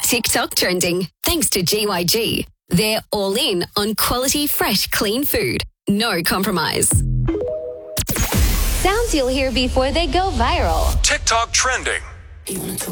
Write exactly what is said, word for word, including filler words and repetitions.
TikTok trending, thanks to G Y G. They're all in on quality, fresh, clean food. No compromise. Sounds you'll hear before they go viral. TikTok trending.